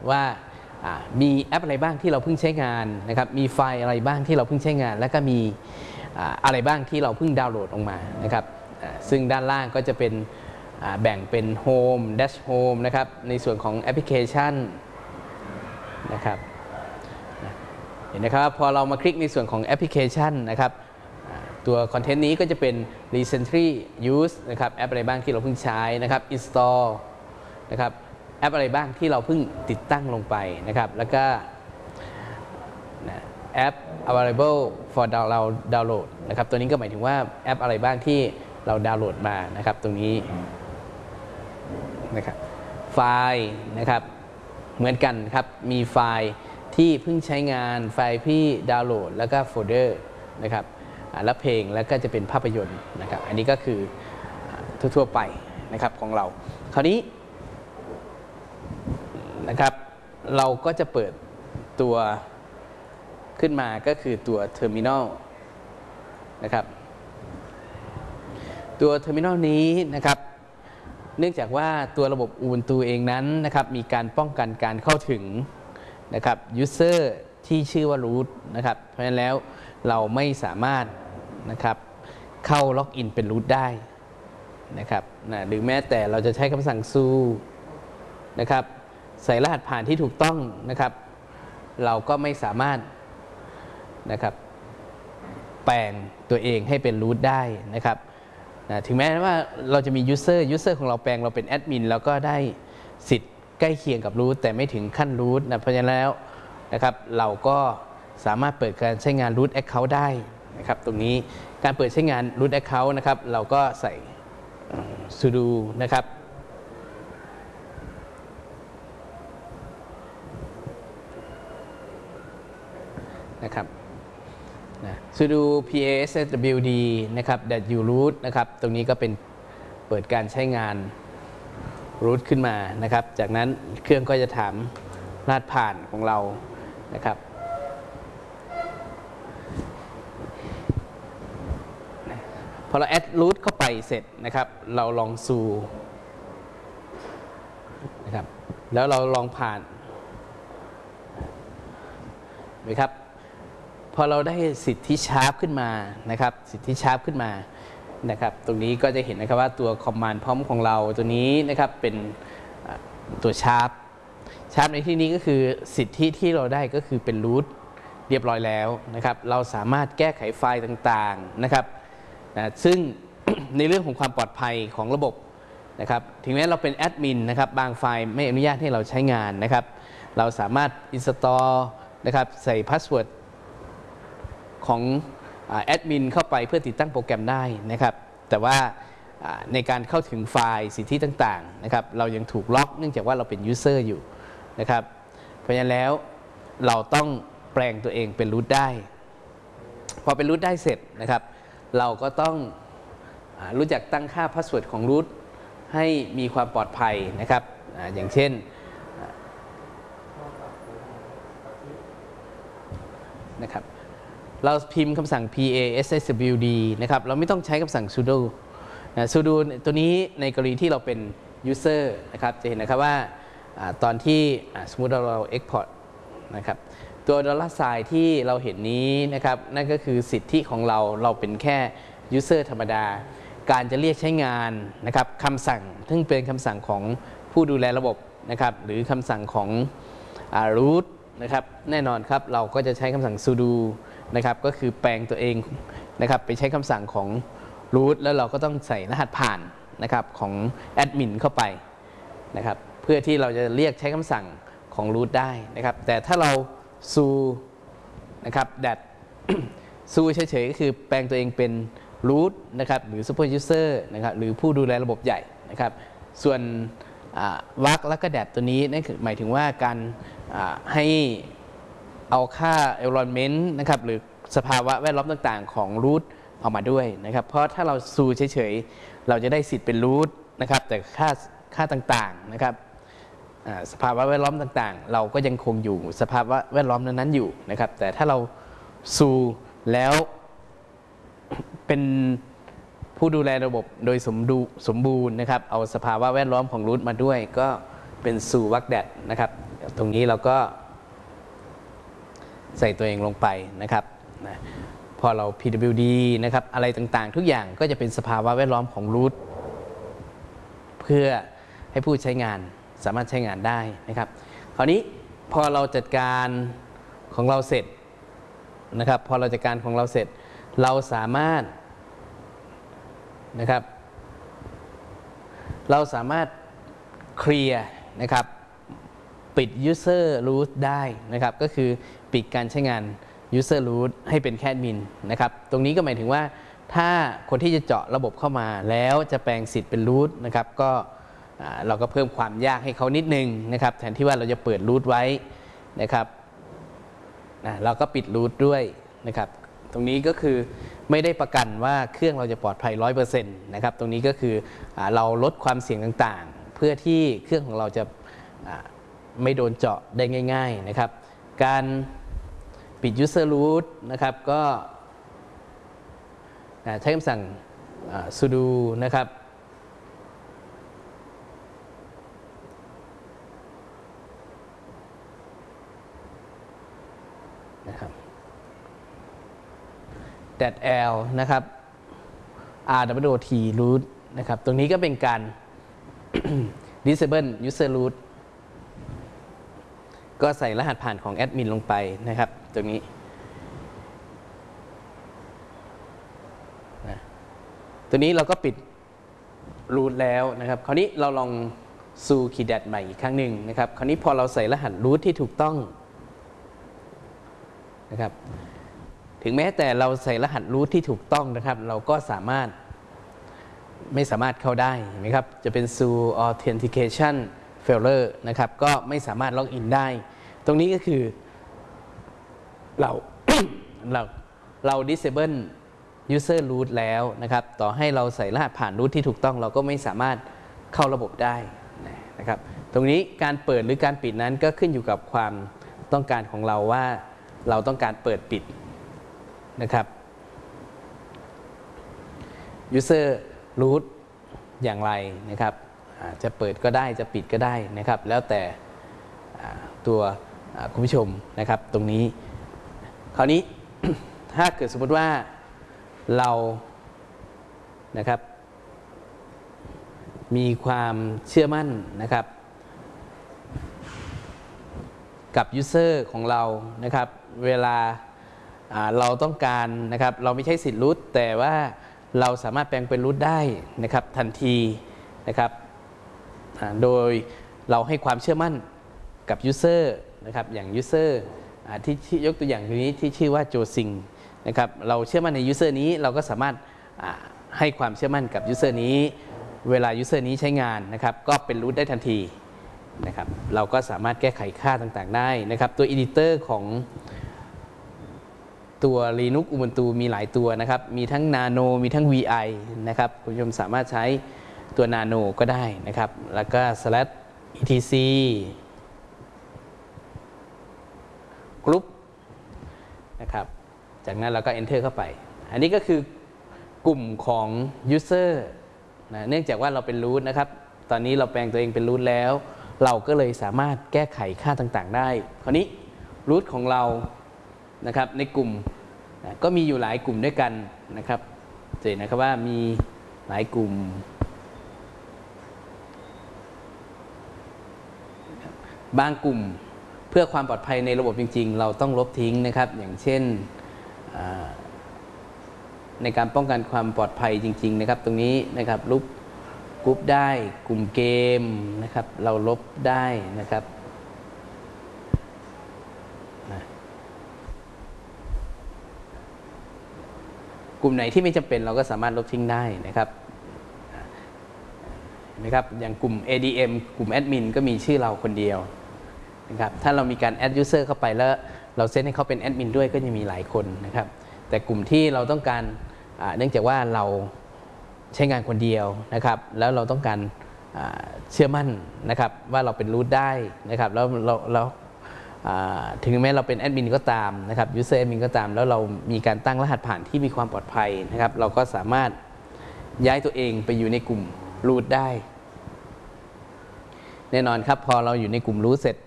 ว่ามีแอปอะไรบ้างที่เราเพิ่งใช้งานนะครับมีไฟล์อะไรบ้างที่เราเพิ่งใช้งานแล้วก็มีอะไรบ้างที่เราเพิ่งดาวน์โหลดออกมานะครับซึ่งด้านล่างก็จะเป็นแบ่งเป็น Home Dash Home นะครับในส่วนของแอปพลิเคชันนะครับเห็นนะครับพอเรามาคลิกในส่วนของแอปพลิเคชันนะครับตัวคอนเทนต์นี้ก็จะเป็น recently used นะครับแอปอะไรบ้างที่เราเพิ่งใช้นะครับ install นะครับแอปอะไรบ้างที่เราเพิ่งติดตั้งลงไปนะครับแล้วก็แอป available for download นะครับตัวนี้ก็หมายถึงว่าแอปอะไรบ้างที่เราดาวน์โหลดมานะครับตรงนี้นะครับไฟล์นะครับเหมือนกันครับมีไฟล์ที่เพิ่งใช้งานไฟล์ที่ดาวน์โหลดแล้วก็โฟลเดอร์นะครับและเพลงแล้วก็จะเป็นภาพยนตร์นะครับอันนี้ก็คือทั่วๆไปนะครับของเราคราวนี้นะครับเราก็จะเปิดตัวขึ้นมาก็คือตัว Terminal นะครับตัว Terminal นี้นะครับเนื่องจากว่าตัวระบบ Ubuntu เองนั้นนะครับมีการป้องกันการเข้าถึงนะครับ User ที่ชื่อว่า root นะครับเพราะฉะนั้นแล้วเราไม่สามารถนะครับเข้าล็อกอินเป็น root ได้นะครับหรือแม้แต่เราจะใช้คำสั่ง su นะครับใส่รหัสผ่านที่ถูกต้องนะครับเราก็ไม่สามารถนะครับแปลงตัวเองให้เป็น root ได้นะครับถึงแม้ว่าเราจะมี user ของเราแปลงเราเป็นแอดมินเราก็ได้สิทธิ์ใกล้เคียงกับ root แต่ไม่ถึงขั้น root นะเพราะฉะนั้นแล้วนะครับเราก็สามารถเปิดการใช้งาน root account ได้นะครับตรงนี้การเปิดใช้งาน root account นะครับเราก็ใส่ sudo นะครับsudo passwd นะครับ .uroot นะครับตรงนี้ก็เป็นเปิดการใช้งาน root ขึ้นมานะครับจากนั้นเครื่องก็จะถามรหัสผ่านของเรานะครับพอเรา add root เข้าไปเสร็จนะครับเราลองซูนะครับแล้วเราลองผ่านไหมครับพอเราได้สิทธิชาร์ปขึ้นมานะครับสิทธิชาร์ปขึ้นมานะครับตรงนี้ก็จะเห็นนะครับว่าตัว command prompt ของเราตัวนี้นะครับเป็นตัวชาร์ปในที่นี้ก็คือสิทธิที่เราได้ก็คือเป็น root เรียบร้อยแล้วนะครับเราสามารถแก้ไขไฟล์ต่างๆนะครับซึ่ง ในเรื่องของความปลอดภัยของระบบนะครับถึงแม้เราเป็นแอดมินนะครับบางไฟล์ไม่อนุญาตให้เราใช้งานนะครับเราสามารถ install นะครับใส่พาสเวิร์ดของแอดมินเข้าไปเพื่อติดตั้งโปรแกรมได้นะครับแต่ว่าในการเข้าถึงไฟล์สิทธิต่างๆนะครับเรายังถูกล็อกเนื่องจากว่าเราเป็น user อยู่นะครับเพราะฉะนั้นแล้วเราต้องแปลงตัวเองเป็น root ได้พอเป็น root ได้เสร็จนะครับเราก็ต้องรู้จักตั้งค่าพาสเวิร์ดของ root ให้มีความปลอดภัยนะครับอย่างเช่นนะครับเราพิมพ์คำสั่ง passwd นะครับเราไม่ต้องใช้คำสั่ง sudo sudo ตัวนี้ในกรณีที่เราเป็น user นะครับจะเห็นนะครับว่าตอนที่สมมุติเรา export นะครับตัว$ที่เราเห็นนี้นะครับนั่นก็คือสิทธิของเราเป็นแค่ user ธรรมดาการจะเรียกใช้งานนะครับคำสั่งซึ่งเป็นคำสั่งของผู้ดูแลระบบนะครับหรือคำสั่งของroot นะครับแน่นอนครับเราก็จะใช้คำสั่ง sudo นะครับก็คือแปลงตัวเองนะครับไปใช้คำสั่งของ root แล้วเราก็ต้องใส่รหัสผ่านนะครับของแอดมินเข้าไปนะครับเพื่อที่เราจะเรียกใช้คำสั่งของ root ได้นะครับแต่ถ้าเราsu นะครับ su เฉยๆก็คือแปลงตัวเองเป็น root นะครับหรือ super user นะครับหรือผู้ดูแลระบบใหญ่นะครับส่วนวักแล้วก็ตัวนี้นั่นคือหมายถึงว่าการให้เอาค่า environment นะครับหรือสภาวะแวดล้อมต่างๆของ root ออกมาด้วยนะครับเพราะถ้าเราซูเฉยๆเราจะได้สิทธิ์เป็น root นะครับแต่ค่าต่างๆนะครับสภาวะแวดล้อมต่างๆเราก็ยังคงอยู่สภาวะแวดล้อมนั้นๆอยู่นะครับแต่ถ้าเราซูแล้วเป็นผู้ดูแลระบบโดยสมบูรณ์นะครับเอาสภาวะแวดล้อมของ root มาด้วยก็เป็นซูวักแดดนะครับตรงนี้เราก็ใส่ตัวเองลงไปนะครับนะพอเรา pwd นะครับอะไรต่างๆทุกอย่างก็จะเป็นสภาวะแวดล้อมของ root เพื่อให้ผู้ใช้งานสามารถใช้งานได้นะครับคราวนี้พอเราจัดการของเราเสร็จนะครับพอเราจัดการของเราเสร็จเราสามารถนะครับเราสามารถเคลียร์นะครับปิด user root ได้นะครับก็คือปิดการใช้งาน user root ให้เป็นแค่แอดมินนะครับตรงนี้ก็หมายถึงว่าถ้าคนที่จะเจาะระบบเข้ามาแล้วจะแปลงสิทธิ์เป็น root นะครับก็เราก็เพิ่มความยากให้เขานิดนึงนะครับแทนที่ว่าเราจะเปิด root ไว้นะครับเราก็ปิด root ด้วยนะครับตรงนี้ก็คือไม่ได้ประกันว่าเครื่องเราจะปลอดภัย 100% นะครับตรงนี้ก็คือเราลดความเสี่ยงต่างๆเพื่อที่เครื่องของเราจะไม่โดนเจาะได้ง่ายๆนะครับการปิด user root นะครับก็ใช้คำสั่ง sudo นะครับ-l นะครับ rwt root นะครับตรงนี้ก็เป็นการ disable user root ก็ใส่รหัสผ่านของแอดมินลงไปนะครับตรงนี้ตัวนี้เราก็ปิด root แล้วนะครับคราวนี้เราลองซูคีย์แดดใหม่อีกครั้งหนึ่งนะครับคราวนี้พอเราใส่รหัส root ที่ถูกต้องนะครับถึงแม้แต่เราใส่รหัส root ที่ถูกต้องนะครับเราก็ไม่สามารถเข้าได้ไหมครับจะเป็น su authentication failure นะครับก็ไม่สามารถล็อกอินได้ตรงนี้ก็คือเรา เรา disable user root แล้วนะครับต่อให้เราใส่รหัสผ่าน root ที่ถูกต้องเราก็ไม่สามารถเข้าระบบได้นะครับตรงนี้การเปิดหรือการปิดนั้นก็ขึ้นอยู่กับความต้องการของเราว่าเราต้องการเปิดปิดนะครับ user root อย่างไรนะครับจะเปิดก็ได้จะปิดก็ได้นะครับแล้วแต่ตัวคุณผู้ชมนะครับตรงนี้คราวนี้ ถ้าเกิดสมมติว่าเรานะครับมีความเชื่อมั่นนะครับกับ user ของเรานะครับเวลาเราต้องการนะครับเราไม่ใช่สิทธิ์ root แต่ว่าเราสามารถแปลงเป็น root ได้นะครับทันทีนะครับโดยเราให้ความเชื่อมั่นกับ user นะครับอย่าง user ที่ยกตัวอย่างนี้ที่ชื่อว่าโจซิงนะครับเราเชื่อมั่นใน user นี้เราก็สามารถให้ความเชื่อมั่นกับ user นี้เวลา user นี้ใช้งานนะครับก็เป็น root ได้ทันทีนะครับเราก็สามารถแก้ไขค่าต่างๆได้นะครับตัว editor ของตัว Linux Ubuntu มีหลายตัวนะครับมีทั้ง Nano มีทั้ง VI นะครับคุณผู้ชมสามารถใช้ตัว Nano ก็ได้นะครับแล้วก็ /etc group นะครับจากนั้นเราก็ enter เข้าไปอันนี้ก็คือกลุ่มของ user นะเนื่องจากว่าเราเป็น root นะครับตอนนี้เราแปลงตัวเองเป็น root แล้วเราก็เลยสามารถแก้ไขค่าต่างๆได้คราวนี้ root ของเรานะครับในกลุ่มก็มีอยู่หลายกลุ่มด้วยกันนะครับจะเห็นนะครับว่ามีหลายกลุ่มบางกลุ่มเพื่อความปลอดภัยในระบบจริงๆเราต้องลบทิ้งนะครับอย่างเช่นในการป้องกันความปลอดภัยจริงๆนะครับตรงนี้นะครับลบกรุ๊ปได้กลุ่มเกมนะครับเราลบได้นะครับกลุ่มไหนที่ไม่จำเป็นเราก็สามารถลบทิ้งได้นะครับอย่างกลุ่ม ADM กลุ่มแอดมินก็มีชื่อเราคนเดียวนะครับถ้าเรามีการ add user เข้าไปแล้วเราเซตให้เขาเป็นแอดมินด้วยก็จะมีหลายคนนะครับแต่กลุ่มที่เราต้องการเนื่องจากว่าเราใช้งานคนเดียวนะครับแล้วเราต้องการเชื่อมั่นนะครับว่าเราเป็น root ได้นะครับแล้วเราถึงแม้เราเป็นแอดมินก็ตามนะครับ user admin ก็ตามแล้วเรามีการตั้งรหัสผ่านที่มีความปลอดภัยนะครับเราก็สามารถย้ายตัวเองไปอยู่ในกลุ่ม root ได้แน่นอนครับพอเราอยู่ในกลุ่ม root เสร็จ